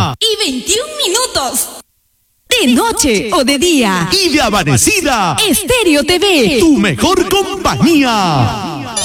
Y 21 minutos. De noche o de día. Y de amanecida. Estéreo TV. Tu mejor compañía.